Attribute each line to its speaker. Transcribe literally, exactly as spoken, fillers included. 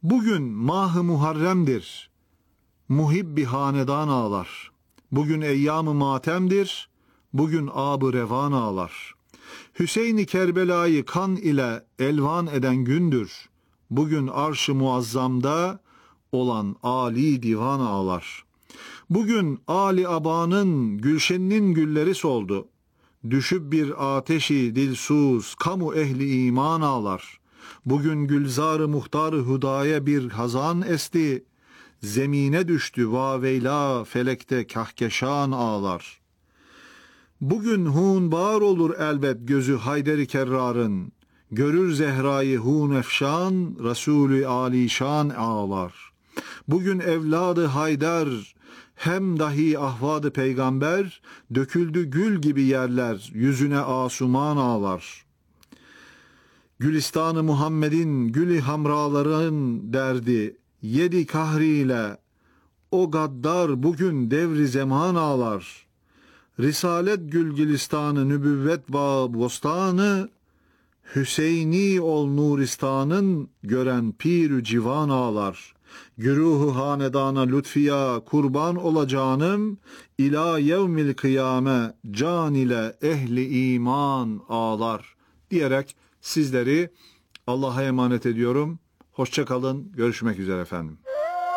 Speaker 1: Bugün mah-ı Muharrem'dir, muhibbi hanedan ağlar. Bugün eyyam-ı matemdir, bugün ab-ı revan ağlar. Hüseyin-i Kerbela'yı kan ile elvan eden gündür. Bugün arş-ı muazzamda olan âli divan ağlar. Bugün Ali Aba'nın gülşeninin gülleri soldu. Düşüp bir ateşi dilsuz kamu ehli iman ağlar. Bugün gülzar-ı muhtar-ı hudaya bir hazan esti. Zemine düştü vaveyla felekte kahkeşan ağlar. Bugün hunbar olur elbet gözü Haydar-ı Kerrar'ın. Görür Zehra'yı hun efşan, Resulü Alişan ağlar. Bugün evladı Haydar, hem dahi ahvadı peygamber, döküldü gül gibi yerler, yüzüne asuman ağlar. Gülistan-ı Muhammed'in gülü hamraların derdi, yedi kahriyle, o gaddar bugün devri zaman ağlar. Risalet gül gülistanı, nübüvvet bağı bostanı, Hüseyni ol Nuristan'ın gören pir-ü civan ağlar. Güruhu hanedana lütfiya kurban olacağım, ila yevmil kıyame can ile ehli iman ağlar diyerek sizleri Allah'a emanet ediyorum. Hoşça kalın. Görüşmek üzere efendim.